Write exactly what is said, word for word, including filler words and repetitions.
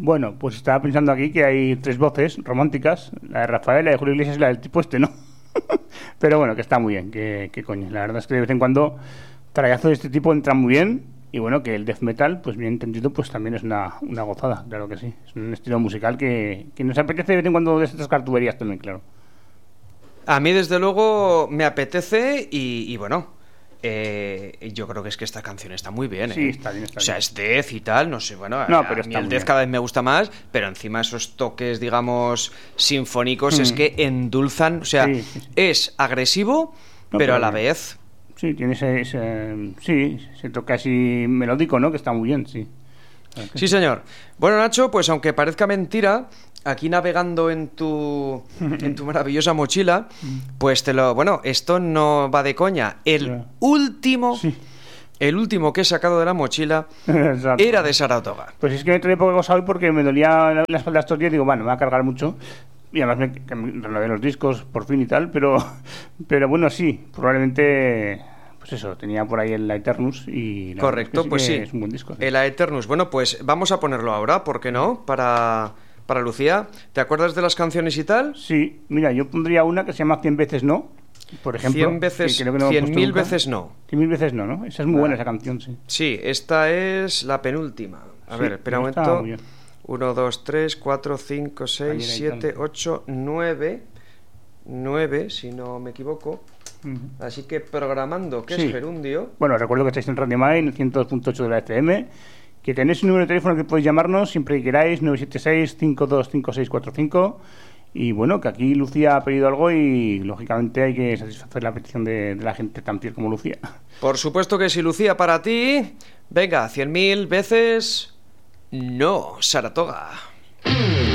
Bueno, pues estaba pensando aquí que hay tres voces románticas, la de Rafael, la de Julio Iglesias y la del tipo este, ¿no? Pero bueno, que está muy bien, que, que coño. La verdad es que de vez en cuando trayazos de este tipo entran muy bien. Y bueno, que el death metal, pues bien entendido, pues también es una, una gozada, claro que sí. Es un estilo musical que, que nos apetece de vez en cuando de estas cartuberías también, claro. A mí, desde luego, me apetece y, y bueno, eh, yo creo que es que esta canción está muy bien, ¿eh? Sí, está bien, está bien. O sea, es death y tal, no sé, bueno, No, a, pero a mí está el muy death bien. cada vez me gusta más, pero encima esos toques, digamos, sinfónicos Mm. es que endulzan, o sea, Sí, sí, sí. es agresivo, No, pero a la bien. vez... Sí, tiene ese, ese... Sí, se toca así melódico, ¿no? Que está muy bien, sí. Claro que Sí, señor. Bueno, Nacho, pues aunque parezca mentira, aquí navegando en tu en tu maravillosa mochila, pues te lo... Bueno, esto no va de coña. El Ya. último, Sí. el último que he sacado de la mochila Exacto. era de Saratoga. Pues es que me traía poca cosa hoy porque me dolía la, la espalda estos días. Digo, bueno, me va a cargar mucho. Y además me, que me renové los discos por fin y tal. Pero, pero bueno, sí, probablemente... Pues eso, tenía por ahí el Aeternus y... la verdad es Correcto, que pues que sí. Es un buen disco. Sí. El Aeternus. Bueno, pues vamos a ponerlo ahora, ¿por qué no? Para, para Lucía. ¿Te acuerdas de las canciones y tal? Sí, mira, yo pondría una que se llama Cien veces no, por ejemplo. Cien veces, que creo que no hemos cien puesto mil nunca. veces no. Cien mil veces no, ¿no? Esa es muy Vale. buena esa canción, sí. Sí, esta es la penúltima. A Sí, ver, espera un está momento. muy bien. uno, dos, tres, cuatro, cinco, seis, Ahí, ahí, siete, tanto. ocho, nueve. nueve, si no me equivoco. Ujú. Así que programando, que Sí. es gerundio. Bueno, recuerdo que estáis en Radio Mai, en el ciento dos punto ocho de la F M, que tenéis un número de teléfono que podéis llamarnos siempre que queráis, nueve siete seis, cinco dos cinco seis cuatro cinco. Y bueno, que aquí Lucía ha pedido algo y lógicamente hay que satisfacer la petición de, de la gente tan fiel como Lucía. Por supuesto que sí, Lucía, para ti. Venga, cien mil veces. No, Saratoga.